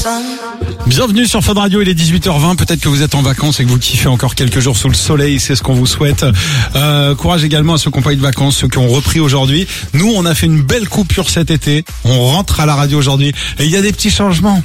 Bienvenue sur Fun Radio, il est 18h20, peut-être que vous êtes en vacances et que vous kiffez encore quelques jours sous le soleil, c'est ce qu'on vous souhaite. Courage également à ceux qui n'ont pas eu de vacances, ceux qui ont repris aujourd'hui. Nous, on a fait une belle coupure cet été, on rentre à la radio aujourd'hui et il y a des petits changements,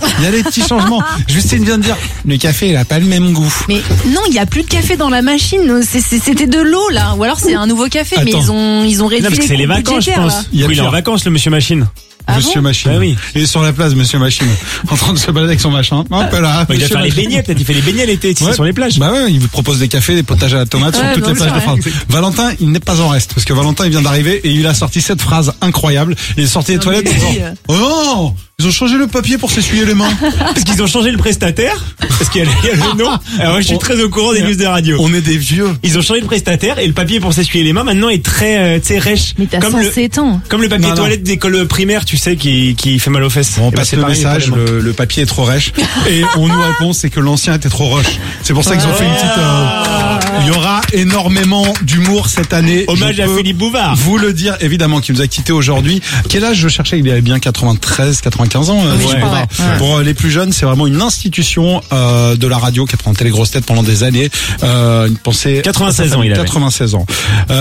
Justine vient de dire, le café il a pas le même goût. Mais non, il y a plus de café dans la machine, c'était de l'eau là, ou alors c'est un nouveau café. Attends. Mais ils ont réduit Non, parce que c'est les vacances, je pense. Il y a Oui, il est en pire. vacances, le monsieur Machine. Ah Monsieur bon Machine. Bah oui. Il est sur la place, Monsieur Machine, en train de se balader avec son machin. Hop là. Il va Monsieur faire les Machine. beignets, peut-être. Il fait les beignets l'été, Ouais. sur les plages. Bah ouais, il vous propose des cafés, des potages à la tomate sur Ouais, toutes non, les plages c'est de France. vrai. Valentin, il n'est pas en reste, parce que Valentin, il vient d'arriver et il a sorti cette phrase incroyable. Il est sorti des Non, toilettes en mais disant, oui. oh non, ils ont changé le papier pour s'essuyer les mains. Parce qu'ils ont changé le prestataire. Parce qu'il y a le nom. Alors moi, je suis très au courant des news de radio. On est des vieux. Ils ont changé le prestataire et le papier pour s'essuyer les mains maintenant est très, tu sais, rêche. Mais t'as Comme 107 ans. Comme le papier Non, non. toilette d'école primaire, tu sais, qui fait mal aux fesses. On Eh ben, passe c'est le pareil message, pour les mains. le papier est trop rêche. Et on nous répond, c'est que l'ancien était trop rush. C'est pour ça qu'ils ont fait une petite... il y aura énormément d'humour cette année. Hommage Je à peux Philippe Bouvard. vous le dire, évidemment, qui nous a quitté aujourd'hui. Quel âge je cherchais? Il avait bien 93, 95 ans. Oui, Philippe ouais. Bouvard. Ouais. Pour les plus jeunes, c'est vraiment une institution de la radio qui a présenté les grosses têtes pendant des années. Une pensée 96 ans, il avait. 96 ans.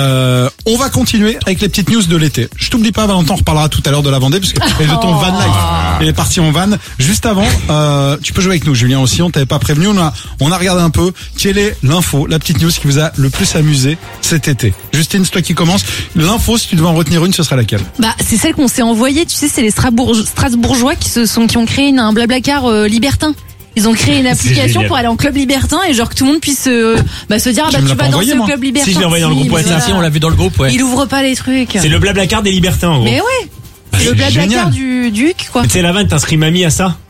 On va continuer avec les petites news de l'été. Je t'oublie pas, Valentin, on reparlera tout à l'heure de la Vendée, parce que et de ton van life. Il est parti en van. Juste avant, tu peux jouer avec nous, Julien aussi. On t'avait pas prévenu. On a regardé un peu quelle est l'info, la petite news qui vous a le plus amusé cet été. Justine, c'est toi qui commence. L'info, si tu devais en retenir une, ce serait laquelle? Bah, c'est celle qu'on s'est envoyée, tu sais, c'est les Strasbourgeois qui ont créé un Blablacar libertin. Ils ont créé une application génial. pour aller en club libertin et genre que tout le monde puisse se dire Tu me l'as tu pas vas envoyé, danser au moi. club libertin. Si, je l'ai envoyé dans le groupe mais WhatsApp. voilà. Si, on l'a vu dans le groupe, ouais. Il ouvre pas les trucs. C'est le Blablacar des libertins, en gros. Mais ouais, c'est le Blablacar génial. du Duc quoi. Tu sais, la vanne, t'inscris mamie à ça.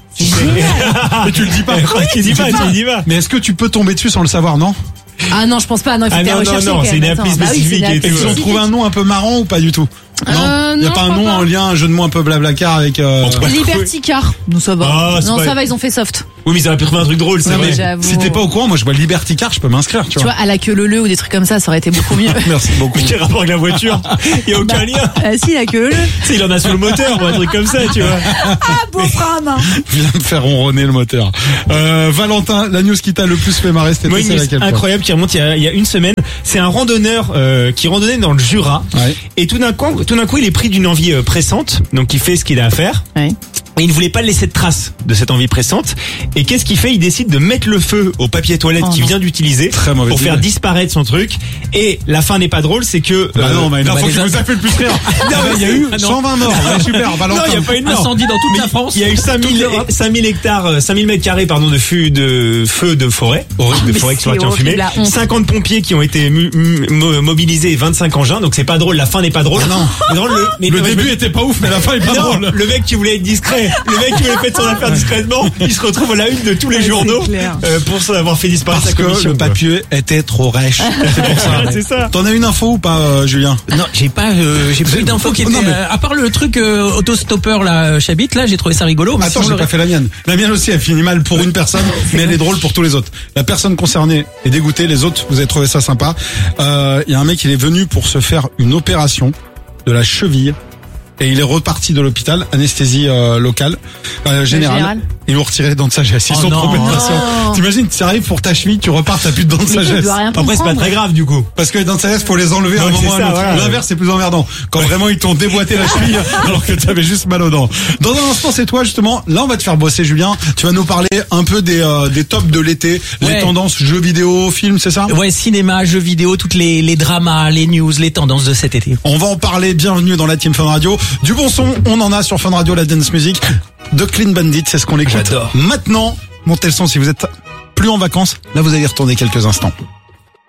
Mais tu le dis pas. Tu dis pas. Mais est-ce que tu peux tomber dessus sans le savoir, non? Ah non, je pense pas. Non, il faut Ah que t'aies non, recherché, non, quand c'est même. une appli Attends. Bah oui, c'est spécifique une et appli Est-ce qu'ils ont trouvé un nom un peu marrant ou pas du tout? Non, il y a non, pas un je nom crois en lien, un jeu de mots un peu blablacar avec. Liberty Car. Non, ça va. Ah, c'est non, pas- ça va, ils ont fait soft. Oui, mais ils auraient pu trouver un truc drôle, c'est Non, vrai. mais j'avoue. si t'es pas au courant, moi je vois Liberty Car, je peux m'inscrire, tu Tu vois, à la queue leu ou des trucs comme ça aurait été beaucoup mieux. Merci beaucoup. Quel rapport avec la voiture? Il y a aucun lien. Ah si, la queue leu. Tu sais, il en a sur le moteur ou un truc comme ça, tu vois. Ah, beau frame. Viens de faire ronronner le moteur. Valentin, la news qui t'a le plus fait marrer, c'était Moi, une c'est news laquelle? toi incroyable qui remonte il y a une semaine. C'est un randonneur qui randonnait dans le Jura. Ouais. Et tout d'un coup, il est pris d'une envie pressante. Donc, il fait ce qu'il a à faire. Ouais. Et il ne voulait pas laisser de traces de cette envie pressante. Et qu'est-ce qu'il fait? Il décide de mettre le feu au papier toilette qu'il vient d'utiliser Très mauvaise pour faire idée. disparaître son truc. Et la fin n'est pas drôle, c'est que... Bah non, mais l'info bah, qui déjà- vous a fait le plus rire. Il y a eu 120 morts. Ouais, super, Valentin. Non, il n'y a pas une mort. Incendie dans toute la France. Il y a eu 5000 hectares, 5000 mètres carrés, pardon, de feu de forêt. Horrible, de Mais forêt qui sont c'est en fumée. horrible, la honte. 50 pompiers qui ont été mobilisés et 25 engins. Donc c'est pas drôle, la fin n'est pas drôle. Non. Mais drôle, Le début était pas ouf, mais la fin est pas non, drôle. le mec qui voulait être discret, le mec qui voulait faire son affaire discrètement, il se retrouve à la une de tous les Ouais, journaux c'est clair. pour avoir fait disparaître Parce sa que commission. le quoi. papier était trop rêche. C'est pour ça. C'est ça. T'en as une info ou pas, Julien? Non, j'ai pas eu d'infos qui Non, étaient, mais- à part le truc autostoppeur là, Chabit, là, j'ai trouvé ça rigolo. mais Attends, sinon, j'ai le pas reste- fait la mienne. La mienne aussi, elle finit mal pour une personne, mais elle est drôle pour tous les autres. La personne concernée est dégoûtée, les autres, vous avez trouvé ça sympa. Il y a un mec, il est venu pour se faire une opération de la cheville. Et il est reparti de l'hôpital, anesthésie locale, générale. Générale. Ils l'ont retiré les dents de sagesse. Ils Oh sont non. trop bêtes. Oh. T'imagines, tu arrives pour ta cheville, tu repars, t'as plus de dents de Mais tu sagesse. dois rien Après, c'est pas comprendre. très grave du coup. Parce que les dents de sagesse, faut les enlever à un Ouais, moment ou c'est à un ça, autre. voilà. L'inverse, c'est plus emmerdant. Quand vraiment ils t'ont déboîté la cheville, alors que t'avais juste mal aux dents. Dans un instant, c'est toi, justement. Là, on va te faire bosser, Julien. Tu vas nous parler un peu des tops de l'été, les Ouais. tendances jeux vidéo, films, c'est ça? Ouais, cinéma, jeux vidéo, toutes les dramas, les news, les tendances de cet été. On va en parler. Bienvenue dans la Team Fun Radio. Du bon son, on en a sur Fun Radio, la dance music. De Clean Bandit, c'est ce qu'on écoute. J'adore. Maintenant, montez le son si vous êtes plus en vacances. Là, vous allez y retourner quelques instants.